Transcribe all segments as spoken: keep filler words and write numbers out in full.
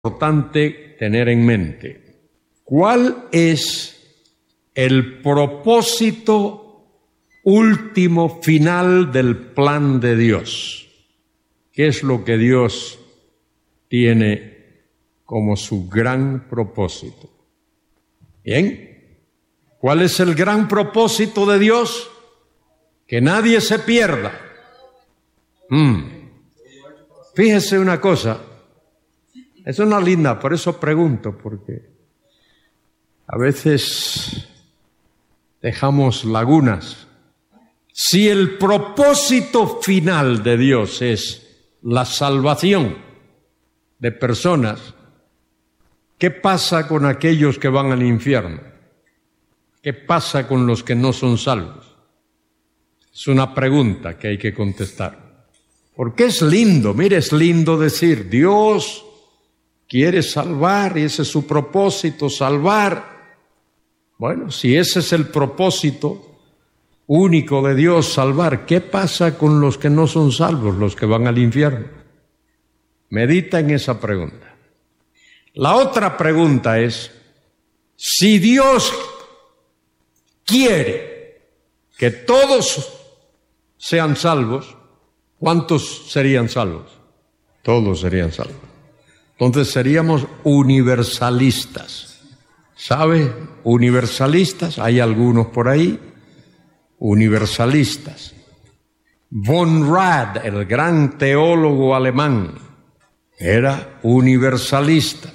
Importante tener en mente cuál es el propósito último final del plan de Dios. ¿Qué es lo que Dios tiene como su gran propósito? Bien, ¿cuál es el gran propósito de Dios? Que nadie se pierda. Mm. Fíjese una cosa. Es una linda, por eso pregunto, porque a veces dejamos lagunas. Si el propósito final de Dios es la salvación de personas, ¿qué pasa con aquellos que van al infierno? ¿Qué pasa con los que no son salvos? Es una pregunta que hay que contestar. Porque es lindo, mire, es lindo decir, Dios quiere salvar y ese es su propósito, salvar. Bueno, si ese es el propósito único de Dios, salvar, ¿qué pasa con los que no son salvos, los que van al infierno? Medita en esa pregunta. La otra pregunta es, si Dios quiere que todos sean salvos, ¿cuántos serían salvos? Todos serían salvos. Entonces seríamos universalistas. ¿Sabe? Universalistas, hay algunos por ahí, universalistas. Von Rad, el gran teólogo alemán, era universalista.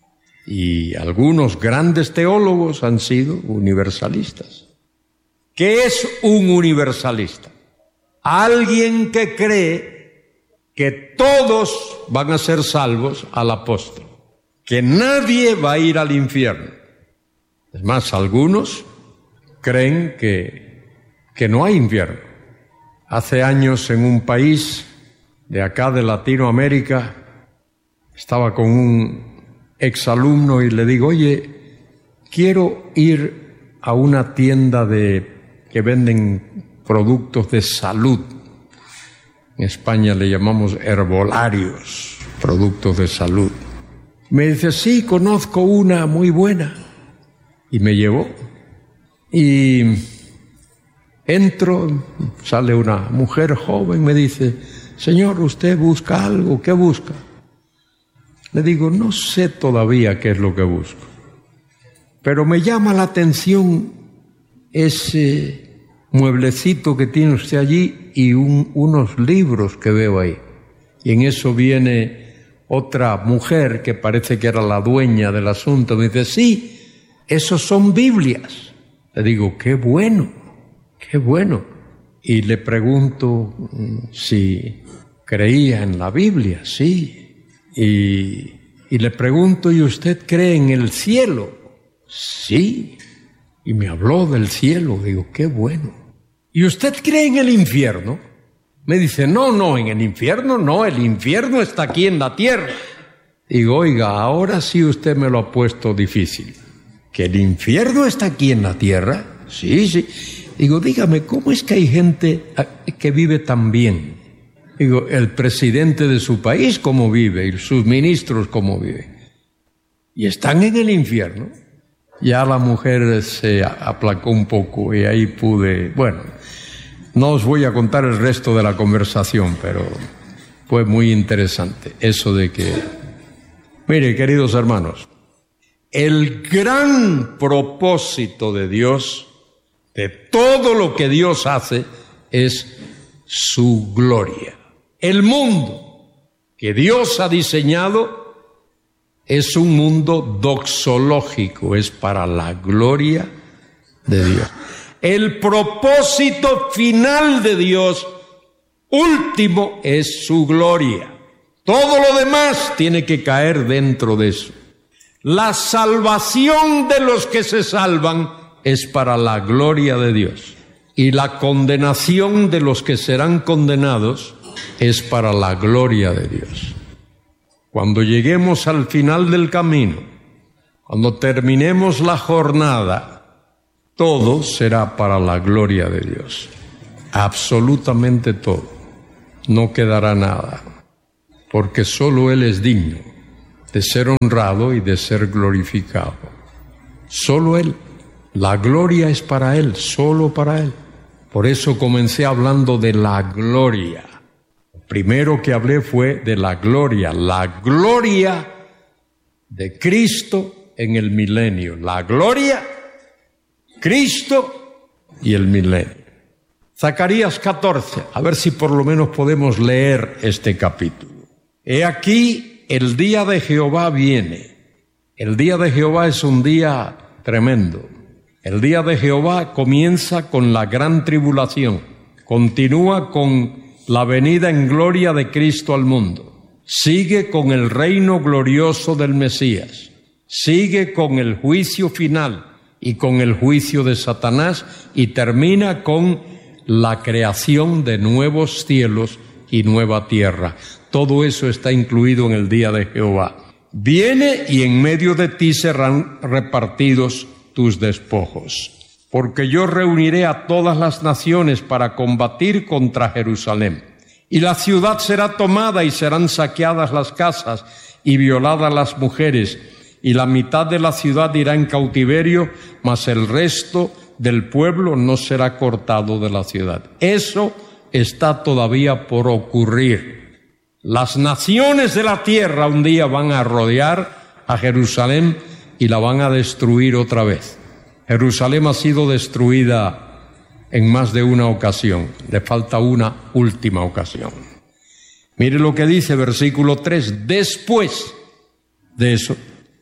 Y algunos grandes teólogos han sido universalistas. ¿Qué es un universalista? Alguien que cree que todos van a ser salvos al apóstol, que nadie va a ir al infierno. Es más, algunos creen que, que no hay infierno. Hace años en un país de acá de Latinoamérica, estaba con un exalumno y le digo, oye, quiero ir a una tienda de, que venden productos de salud. En España le llamamos herbolarios, productos de salud. Me dice, sí, conozco una muy buena. Y me llevó. Y entro, sale una mujer joven, me dice, señor, ¿usted busca algo? ¿Qué busca? Le digo, no sé todavía qué es lo que busco. Pero me llama la atención ese mueblecito que tiene usted allí y un, unos libros que veo ahí. Y en eso viene otra mujer que parece que era la dueña del asunto. Me dice, sí, esos son Biblias. Le digo, qué bueno, qué bueno. Y le pregunto si creía en la Biblia. Sí. Y, y le pregunto, ¿y usted cree en el cielo? Sí. Y me habló del cielo. Digo, qué bueno. ¿Y usted cree en el infierno? Me dice, no, no, en el infierno no, el infierno está aquí en la tierra. Digo, oiga, ahora sí usted me lo ha puesto difícil. ¿Que el infierno está aquí en la tierra? Sí, sí. Digo, dígame, ¿cómo es que hay gente que vive tan bien? Digo, el presidente de su país, ¿cómo vive? Y sus ministros, ¿cómo viven? ¿Y están en el infierno? Ya la mujer se aplacó un poco y ahí pude, bueno, no os voy a contar el resto de la conversación, pero fue muy interesante eso de que, mire, queridos hermanos, el gran propósito de Dios, de todo lo que Dios hace, es su gloria. El mundo que Dios ha diseñado es un mundo doxológico, es para la gloria de Dios. El propósito final de Dios, último, es su gloria. Todo lo demás tiene que caer dentro de eso. La salvación de los que se salvan es para la gloria de Dios. Y la condenación de los que serán condenados es para la gloria de Dios. Cuando lleguemos al final del camino, cuando terminemos la jornada, todo será para la gloria de Dios. Absolutamente todo. No quedará nada. porque solo Él es digno de ser honrado y de ser glorificado. Solo Él. La gloria es para Él, solo para Él. Por eso comencé hablando de la gloria. Lo primero que hablé fue de la gloria, la gloria de Cristo en el milenio. La gloria, Cristo y el milenio. Zacarías catorce, a ver si por lo menos podemos leer este capítulo. He aquí, el día de Jehová viene. El día de Jehová es un día tremendo. El día de Jehová comienza con la gran tribulación, continúa con la venida en gloria de Cristo al mundo, sigue con el reino glorioso del Mesías, sigue con el juicio final y con el juicio de Satanás y termina con la creación de nuevos cielos y nueva tierra. Todo eso está incluido en el día de Jehová. Viene y en medio de ti serán repartidos tus despojos, porque yo reuniré a todas las naciones para combatir contra Jerusalén. Y la ciudad será tomada y serán saqueadas las casas y violadas las mujeres, y la mitad de la ciudad irá en cautiverio, mas el resto del pueblo no será cortado de la ciudad. Eso está todavía por ocurrir. Las naciones de la tierra un día van a rodear a Jerusalén y la van a destruir otra vez. Jerusalén ha sido destruida en más de una ocasión. Le falta una última ocasión. Mire lo que dice versículo tres. Después de eso,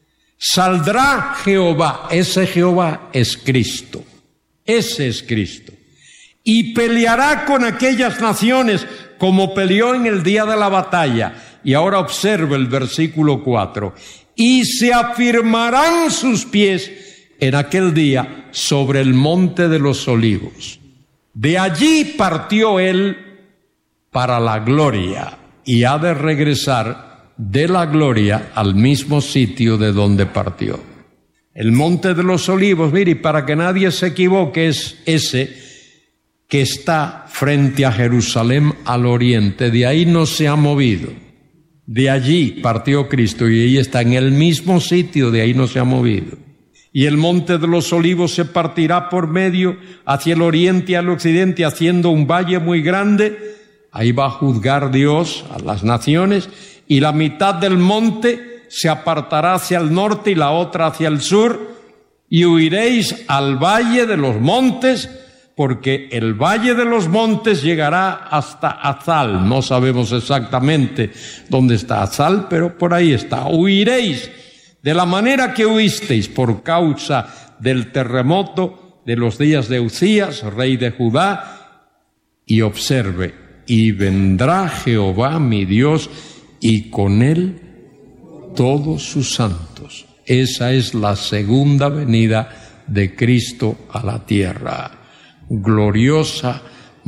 saldrá Jehová. Ese Jehová es Cristo. Ese es Cristo. Y peleará con aquellas naciones como peleó en el día de la batalla. Y ahora observe el versículo cuatro. Y se afirmarán sus pies en aquel día sobre el monte de los olivos. De allí partió él para la gloria y ha de regresar de la gloria al mismo sitio de donde partió. El monte de los olivos, mire, y para que nadie se equivoque, es ese que está frente a Jerusalén al oriente. De ahí no se ha movido. De allí partió Cristo y ahí está en el mismo sitio, de ahí no se ha movido. Y el monte de los olivos se partirá por medio hacia el oriente y al occidente, haciendo un valle muy grande. Ahí va a juzgar Dios a las naciones, y la mitad del monte se apartará hacia el norte y la otra hacia el sur, y huiréis al valle de los montes, porque el valle de los montes llegará hasta Azal. No sabemos exactamente dónde está Azal, pero por ahí está. Huiréis de la manera que huisteis por causa del terremoto de los días de Uzías, rey de Judá. Y observe, y vendrá Jehová mi Dios, y con él todos sus santos. Esa es la segunda venida de Cristo a la tierra. Gloriosa,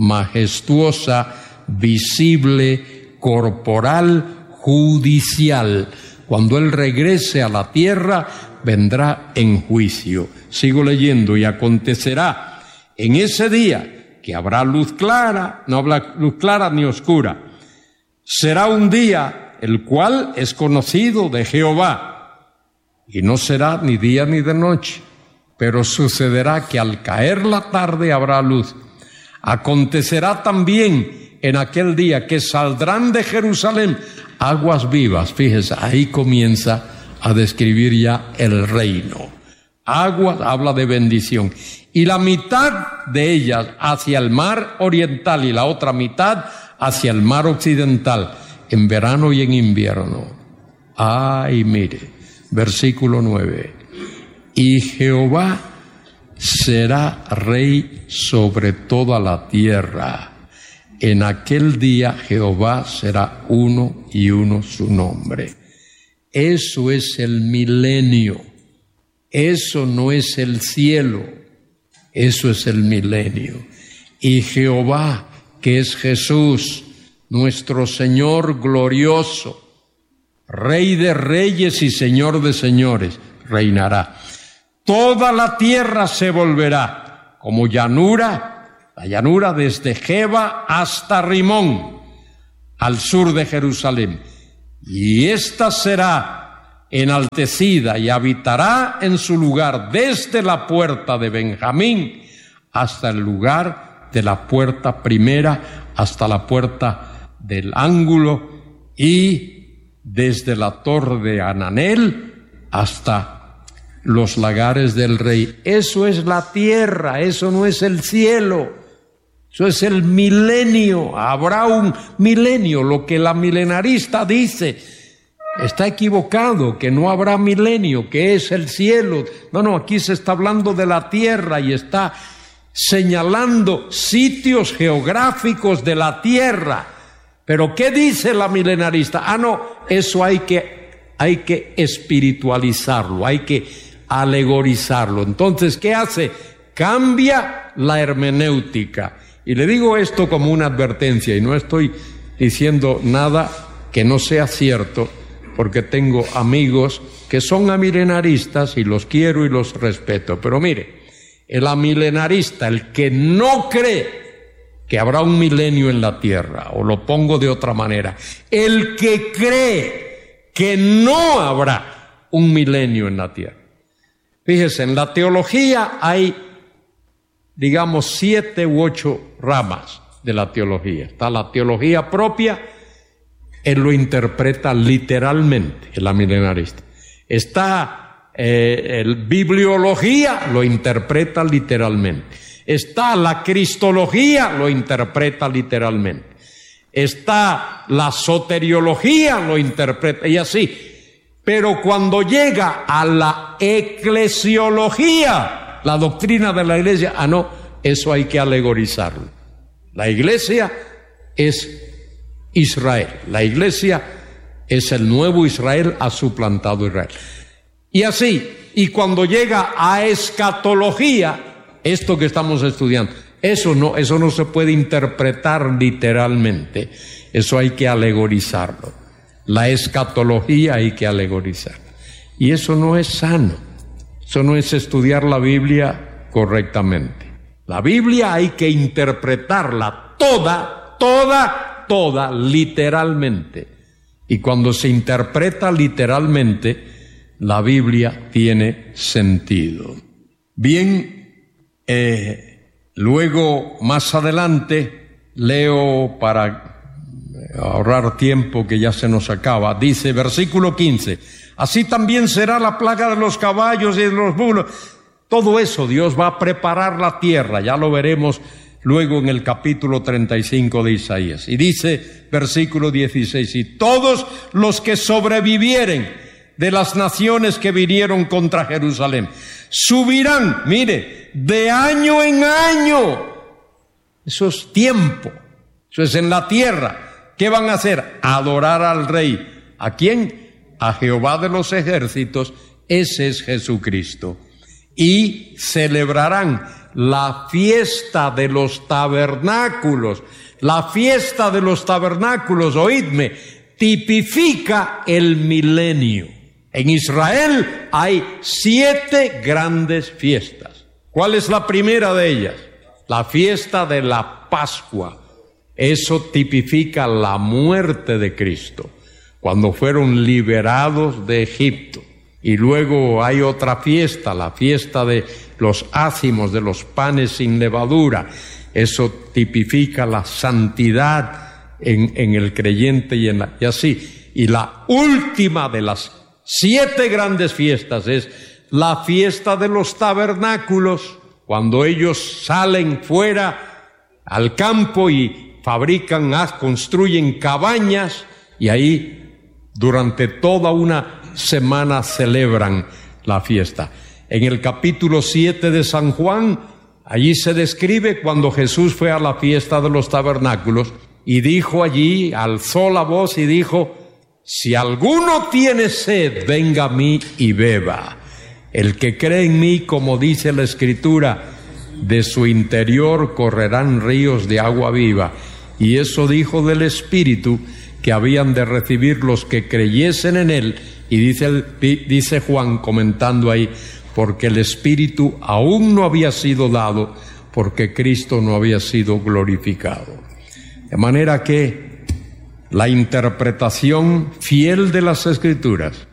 majestuosa, visible, corporal, judicial. Cuando Él regrese a la tierra, vendrá en juicio. Sigo leyendo. Y acontecerá en ese día que habrá luz clara, no habrá luz clara ni oscura. Será un día el cual es conocido de Jehová, y no será ni día ni de noche. Pero sucederá que al caer la tarde habrá luz. Acontecerá también en aquel día que saldrán de Jerusalén aguas vivas. Fíjese, ahí comienza a describir ya el reino. Aguas habla de bendición. Y la mitad de ellas hacia el mar oriental y la otra mitad hacia el mar occidental, en verano y en invierno. Ay, mire, versículo nueve. Y Jehová será rey sobre toda la tierra. En aquel día Jehová será uno y uno su nombre. Eso es el milenio. Eso no es el cielo. Eso es el milenio. Y Jehová, que es Jesús, nuestro Señor glorioso, Rey de reyes y Señor de señores, reinará. Toda la tierra se volverá como llanura, la llanura desde Geba hasta Rimón, al sur de Jerusalén. Y esta será enaltecida y habitará en su lugar desde la puerta de Benjamín hasta el lugar de la puerta primera, hasta la puerta del ángulo, y desde la torre de Hananel hasta los lagares del rey. Eso es la tierra, eso no es el cielo, eso es el milenio. Habrá un milenio. Lo que la milenarista dice está equivocado, que no habrá milenio, que es el cielo. No, no, aquí se está hablando de la tierra y está señalando sitios geográficos de la tierra. Pero ¿qué dice la milenarista? Ah, no, eso hay que, hay que espiritualizarlo, hay que alegorizarlo. Entonces, ¿qué hace? Cambia la hermenéutica. Y le digo esto como una advertencia, y no estoy diciendo nada que no sea cierto, porque tengo amigos que son amilenaristas y los quiero y los respeto. Pero mire, el amilenarista, el que no cree que habrá un milenio en la tierra, o lo pongo de otra manera, el que cree que no habrá un milenio en la tierra. Fíjese, en la teología hay, digamos, siete u ocho ramas de la teología. Está la teología propia, él lo interpreta literalmente, el amilenarista. Está eh, el bibliología, lo interpreta literalmente. Está la cristología, lo interpreta literalmente. Está la soteriología, lo interpreta, y así. Pero cuando llega a la eclesiología, la doctrina de la iglesia, ah, no, eso hay que alegorizarlo. La iglesia es Israel. La iglesia es el nuevo Israel, ha suplantado Israel. Y así, y cuando llega a escatología, esto que estamos estudiando, eso no, eso no se puede interpretar literalmente, eso hay que alegorizarlo. La escatología hay que alegorizar. Y eso no es sano, eso no es estudiar la Biblia correctamente. La Biblia hay que interpretarla toda, toda, toda, literalmente. Y cuando se interpreta literalmente, la Biblia tiene sentido. Bien, eh, luego más adelante leo para ahorrar tiempo que ya se nos acaba. Dice, versículo quince, así también será la plaga de los caballos y de los mulos. Todo eso Dios va a preparar la tierra, ya lo veremos luego en el capítulo treinta y cinco de Isaías. Y dice, versículo dieciséis, y todos los que sobrevivieren de las naciones que vinieron contra Jerusalén subirán, mire, de año en año. Eso es tiempo, eso es en la tierra. ¿Qué van a hacer? Adorar al Rey. ¿A quién? A Jehová de los ejércitos. Ese es Jesucristo. Y celebrarán la fiesta de los tabernáculos. La fiesta de los tabernáculos, oídme, tipifica el milenio. En Israel hay siete grandes fiestas. ¿Cuál es la primera de ellas? La fiesta de la Pascua. Eso tipifica la muerte de Cristo, cuando fueron liberados de Egipto. Y luego hay otra fiesta, la fiesta de los ácimos, de los panes sin levadura. Eso tipifica la santidad en, en el creyente y, en la, y así. Y la última de las siete grandes fiestas es la fiesta de los tabernáculos, cuando ellos salen fuera al campo y fabrican, construyen cabañas, y ahí durante toda una semana celebran la fiesta. En el capítulo siete de San Juan, allí se describe cuando Jesús fue a la fiesta de los tabernáculos y dijo allí, alzó la voz y dijo, si alguno tiene sed, venga a mí y beba. El que cree en mí, como dice la Escritura, de su interior correrán ríos de agua viva. Y eso dijo del Espíritu que habían de recibir los que creyesen en Él. Y dice, el, dice Juan comentando ahí, porque el Espíritu aún no había sido dado, porque Cristo no había sido glorificado. De manera que la interpretación fiel de las Escrituras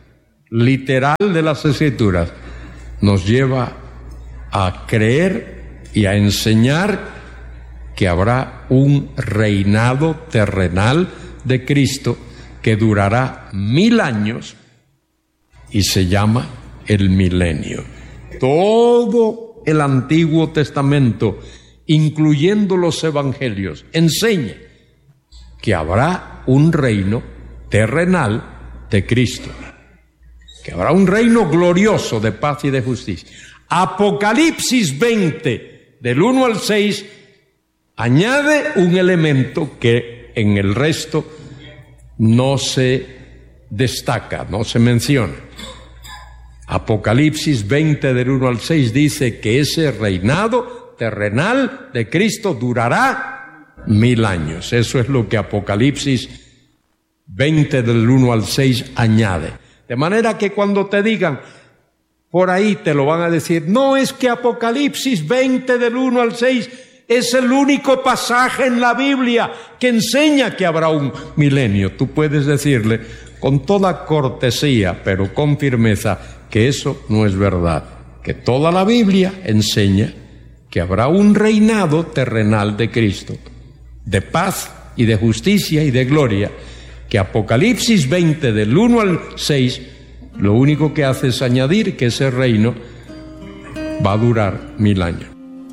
literal de las Escrituras nos lleva a creer y a enseñar que habrá un reinado terrenal de Cristo que durará mil años y se llama el milenio. Todo el Antiguo Testamento, incluyendo los evangelios, enseña que habrá un reino terrenal de Cristo, que habrá un reino glorioso de paz y de justicia. Apocalipsis veinte, del uno al seis, añade un elemento que en el resto no se destaca, no se menciona. Apocalipsis veinte, del uno al seis, dice que ese reinado terrenal de Cristo durará mil años. Eso es lo que Apocalipsis veinte, del uno al seis, añade. De manera que cuando te digan, por ahí te lo van a decir, no, es que Apocalipsis veinte, del uno al seis, es el único pasaje en la Biblia que enseña que habrá un milenio. Tú puedes decirle con toda cortesía, pero con firmeza, que eso no es verdad, que toda la Biblia enseña que habrá un reinado terrenal de Cristo, de paz y de justicia y de gloria, que Apocalipsis veinte, del uno al seis, lo único que hace es añadir que ese reino va a durar mil años.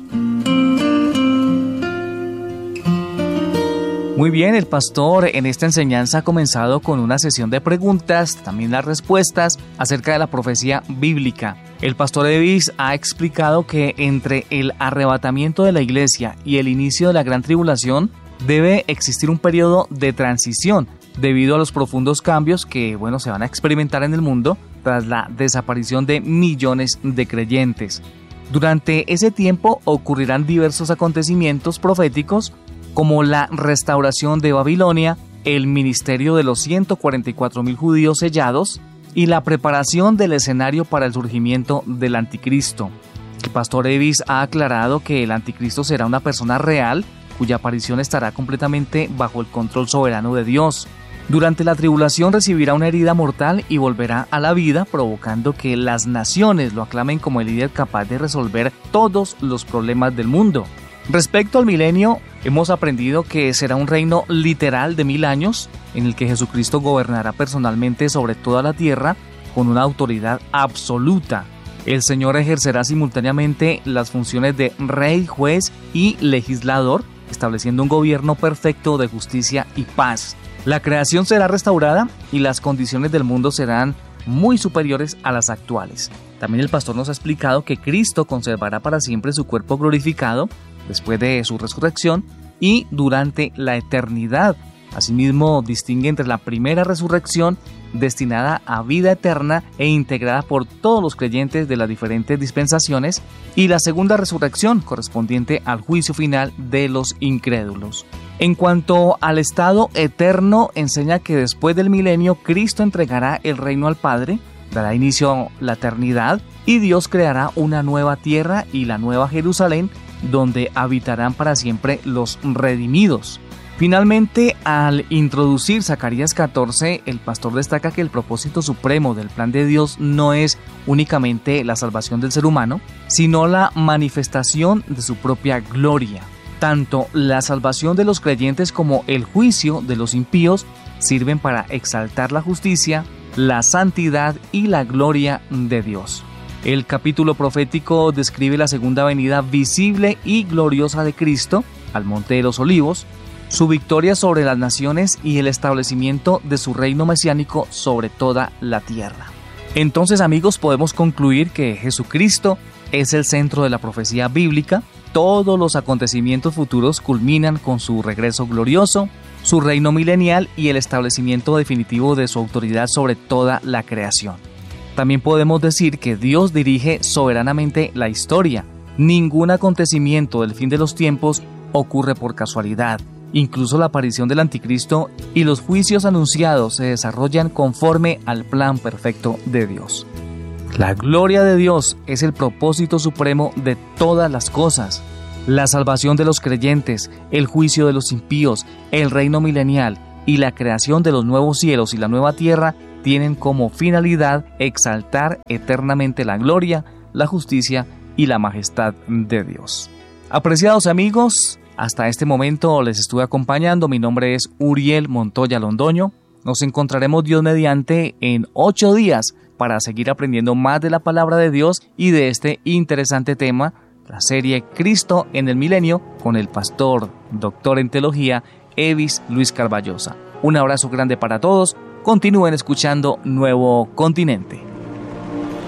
Muy bien, el pastor en esta enseñanza ha comenzado con una sesión de preguntas, también las respuestas acerca de la profecía bíblica. El pastor Davis ha explicado que entre el arrebatamiento de la iglesia y el inicio de la gran tribulación debe existir un periodo de transición debido a los profundos cambios que, bueno, se van a experimentar en el mundo tras la desaparición de millones de creyentes. Durante ese tiempo ocurrirán diversos acontecimientos proféticos como la restauración de Babilonia, el ministerio de los ciento cuarenta y cuatro mil judíos sellados y la preparación del escenario para el surgimiento del anticristo. El pastor Davis ha aclarado que el anticristo será una persona real cuya aparición estará completamente bajo el control soberano de Dios. Durante la tribulación recibirá una herida mortal y volverá a la vida, provocando que las naciones lo aclamen como el líder capaz de resolver todos los problemas del mundo. Respecto al milenio, hemos aprendido que será un reino literal de mil años, en el que Jesucristo gobernará personalmente sobre toda la tierra con una autoridad absoluta. El Señor ejercerá simultáneamente las funciones de rey, juez y legislador, estableciendo un gobierno perfecto de justicia y paz. La creación será restaurada y las condiciones del mundo serán muy superiores a las actuales. También el pastor nos ha explicado que Cristo conservará para siempre su cuerpo glorificado después de su resurrección y durante la eternidad. Asimismo, distingue entre la primera resurrección, destinada a vida eterna e integrada por todos los creyentes de las diferentes dispensaciones, y la segunda resurrección, correspondiente al juicio final de los incrédulos. En cuanto al estado eterno, enseña que después del milenio, Cristo entregará el reino al Padre, dará inicio a la eternidad, y Dios creará una nueva tierra y la nueva Jerusalén, donde habitarán para siempre los redimidos. Finalmente, al introducir Zacarías catorce, el pastor destaca que el propósito supremo del plan de Dios no es únicamente la salvación del ser humano, sino la manifestación de su propia gloria. Tanto la salvación de los creyentes como el juicio de los impíos sirven para exaltar la justicia, la santidad y la gloria de Dios. El capítulo profético describe la segunda venida visible y gloriosa de Cristo al Monte de los Olivos, su victoria sobre las naciones y el establecimiento de su reino mesiánico sobre toda la tierra. Entonces, amigos, podemos concluir que Jesucristo es el centro de la profecía bíblica. Todos los acontecimientos futuros culminan con su regreso glorioso, su reino milenial y el establecimiento definitivo de su autoridad sobre toda la creación. También podemos decir que Dios dirige soberanamente la historia. Ningún acontecimiento del fin de los tiempos ocurre por casualidad. Incluso la aparición del anticristo y los juicios anunciados se desarrollan conforme al plan perfecto de Dios. La gloria de Dios es el propósito supremo de todas las cosas. La salvación de los creyentes, el juicio de los impíos, el reino milenial y la creación de los nuevos cielos y la nueva tierra tienen como finalidad exaltar eternamente la gloria, la justicia y la majestad de Dios. Apreciados amigos, hasta este momento les estuve acompañando. Mi nombre es Uriel Montoya Londoño. Nos encontraremos Dios mediante en ocho días para seguir aprendiendo más de la palabra de Dios y de este interesante tema, la serie Cristo en el Milenio, con el pastor, doctor en teología, Evis Luis Carballosa. Un abrazo grande para todos. Continúen escuchando Nuevo Continente.